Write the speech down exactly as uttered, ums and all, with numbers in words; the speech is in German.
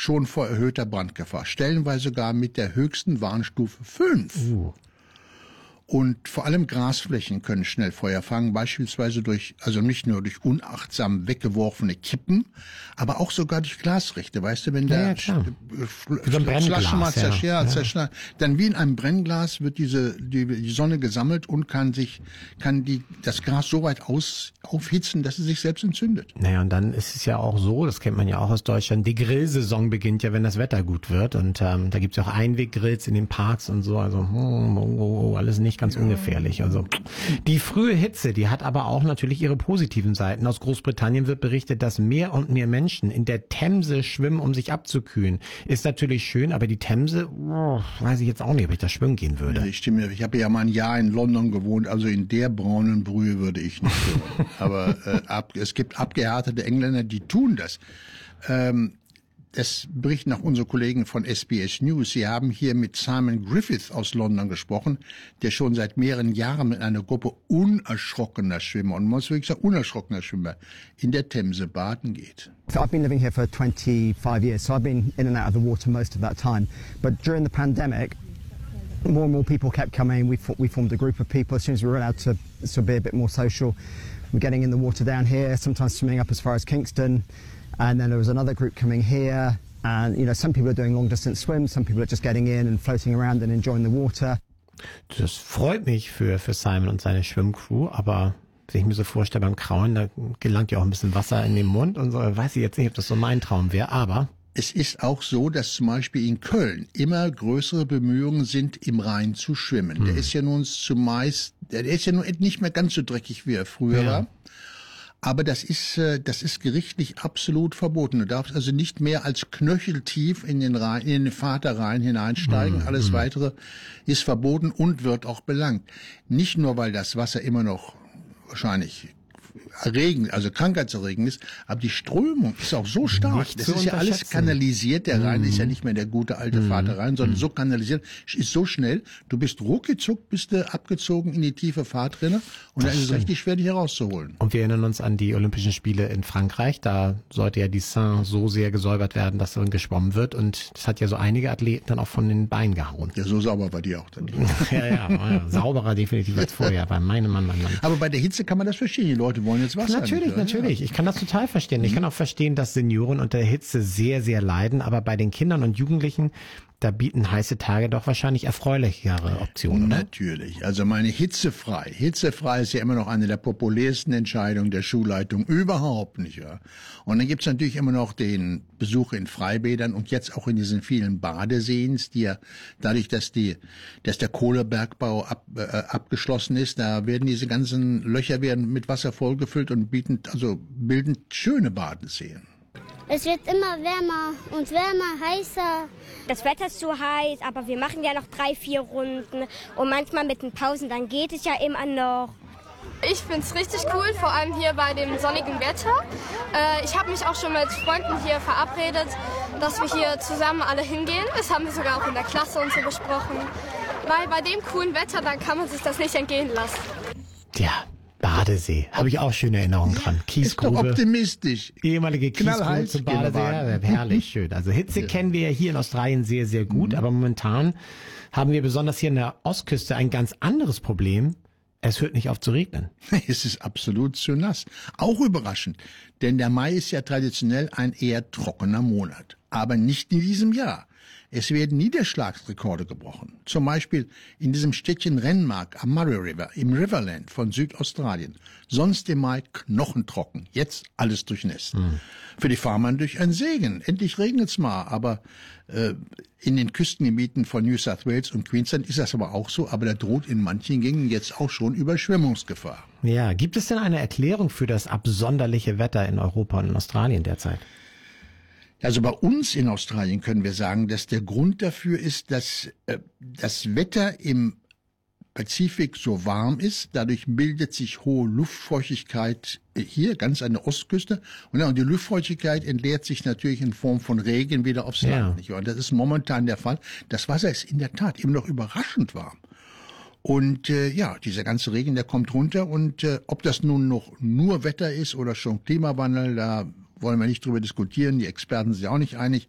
schon vor erhöhter Brandgefahr, stellenweise sogar mit der höchsten Warnstufe fünf. Uh. Und vor allem Grasflächen können schnell Feuer fangen, beispielsweise durch, also nicht nur durch unachtsam weggeworfene Kippen, aber auch sogar durch Glasrichte. Weißt du, wenn ja, der ja, Flaschen mal zerschert, ja. zerschneit, dann wie in einem Brennglas wird diese die, die Sonne gesammelt und kann sich kann die das Gras so weit aus, aufhitzen, dass es sich selbst entzündet. Naja, und dann ist es ja auch so, das kennt man ja auch aus Deutschland, die Grillsaison beginnt ja, wenn das Wetter gut wird. Und ähm, da gibt's ja auch Einweggrills in den Parks und so. Also oh, oh, oh, alles nicht ganz ja. ungefährlich. Also die frühe Hitze, die hat aber auch natürlich ihre positiven Seiten. Aus Großbritannien wird berichtet, dass mehr und mehr Menschen in der Themse schwimmen, um sich abzukühlen. Ist natürlich schön, aber die Themse, oh, weiß ich jetzt auch nicht, ob ich da schwimmen gehen würde. Ja, ich stimme, ich habe ja mal ein Jahr in London gewohnt, also in der braunen Brühe würde ich nicht schwimmen. Aber äh, ab, es gibt abgehärtete Engländer, die tun das. Ähm, Das berichten auch unsere Kollegen von S B S News. Sie haben hier mit Simon Griffith aus London gesprochen, der schon seit mehreren Jahren mit einer Gruppe unerschrockener Schwimmer, und man muss wirklich sagen unerschrockener Schwimmer, in der Themse baden geht. So I've been living here for twenty-five years, so I've been in and out of the water most of that time. But during the pandemic, more and more people kept coming. We, we formed a group of people as soon as we were allowed to, to be a bit more social. We're getting in the water down here, sometimes swimming up as far as Kingston. And then there was another group coming here, and you know, some people are doing long distance swims, some people are just getting in and floating around and enjoying the water. Das freut mich für für Simon und seine Schwimmcrew, aber wenn ich mir so vorstelle, beim Kraulen, da gelangt ja auch ein bisschen Wasser in den Mund und so, weiß ich jetzt nicht, ob das so mein Traum wäre, aber es ist auch so, dass zum Beispiel in Köln immer größere Bemühungen sind, im Rhein zu schwimmen. Hm. Der ist ja nun zumeist, der ist ja nun nicht mehr ganz so dreckig, wie er früher ja. war. Aber das ist, das ist gerichtlich absolut verboten. Du darfst also nicht mehr als knöcheltief in den Rhein, in den Vater Rhein hineinsteigen. Mhm. Alles weitere ist verboten und wird auch belangt. Nicht nur, weil das Wasser immer noch wahrscheinlich erregend, also krankheitserregend ist, aber die Strömung ist auch so stark. Nicht das ist ja alles kanalisiert. Der Rhein mm. ist ja nicht mehr der gute alte mm. Vater Rhein, sondern mm. so kanalisiert, ist so schnell. Du bist ruckzuck, bist du abgezogen in die tiefe Fahrtrinne und dann ist es richtig schwer, dich herauszuholen. Und wir erinnern uns an die Olympischen Spiele in Frankreich. Da sollte ja die Seine so sehr gesäubert werden, dass darin geschwommen wird. Und das hat ja so einige Athleten dann auch von den Beinen gehauen. Ja, so sauber war die auch dann. ja, ja, ja, sauberer definitiv als vorher. Bei meinem Mann, Mann, Mann. Aber bei der Hitze kann man das verstehen. Die Leute wollen jetzt Wasser. Natürlich, nicht, natürlich. Ja. Ich kann das total verstehen. Ich kann auch verstehen, dass Senioren unter der Hitze sehr, sehr leiden. Aber bei den Kindern und Jugendlichen, da bieten heiße Tage doch wahrscheinlich erfreulichere Optionen, oder? Natürlich. Also meine hitzefrei. Hitzefrei ist ja immer noch eine der populärsten Entscheidungen der Schulleitung überhaupt nicht. Ja. Und dann gibt's natürlich immer noch den Besuch in Freibädern und jetzt auch in diesen vielen Badeseens, die ja dadurch, dass die, dass der Kohlebergbau ab, äh, abgeschlossen ist, da werden diese ganzen Löcher werden mit Wasser vollgefüllt und bieten, also bilden schöne Badeseen. Es wird immer wärmer und wärmer, heißer. Das Wetter ist zu heiß, aber wir machen ja noch drei, vier Runden. Und manchmal mit den Pausen, dann geht es ja immer noch. Ich finde es richtig cool, vor allem hier bei dem sonnigen Wetter. Äh, ich habe mich auch schon mit Freunden hier verabredet, dass wir hier zusammen alle hingehen. Das haben wir sogar auch in der Klasse und so besprochen. Weil bei dem coolen Wetter, dann kann man sich das nicht entgehen lassen. Ja. Badesee, habe ich auch schöne Erinnerungen dran. Kiesgrube. Ist doch optimistisch. Ehemalige Kiesgrube zum Badesee. Ja, herrlich, schön. Also Hitze ja. kennen wir ja hier in Australien sehr, sehr gut. Mhm. Aber momentan haben wir besonders hier in der Ostküste ein ganz anderes Problem. Es hört nicht auf zu regnen. Es ist absolut zu nass. Auch überraschend, denn der Mai ist ja traditionell ein eher trockener Monat. Aber nicht in diesem Jahr. Es werden Niederschlagsrekorde gebrochen. Zum Beispiel in diesem Städtchen Renmark am Murray River im Riverland von Südaustralien. Sonst im Mai knochentrocken. Jetzt alles durchnässt. Mhm. Für die Farmer durch ein Segen. Endlich regnet's mal. Aber äh, in den Küstengebieten von New South Wales und Queensland ist das aber auch so. Aber da droht in manchen Gegenden jetzt auch schon Überschwemmungsgefahr. Ja, gibt es denn eine Erklärung für das absonderliche Wetter in Europa und in Australien derzeit? Also bei uns in Australien können wir sagen, dass der Grund dafür ist, dass äh, das Wetter im Pazifik so warm ist. Dadurch bildet sich hohe Luftfeuchtigkeit hier ganz an der Ostküste. Und, ja, und die Luftfeuchtigkeit entleert sich natürlich in Form von Regen wieder aufs Land. Ja. Nicht? Und das ist momentan der Fall. Das Wasser ist in der Tat immer noch überraschend warm. Und äh, ja, dieser ganze Regen, der kommt runter. Und äh, ob das nun noch nur Wetter ist oder schon Klimawandel, da wollen wir nicht drüber diskutieren. Die Experten sind ja auch nicht einig.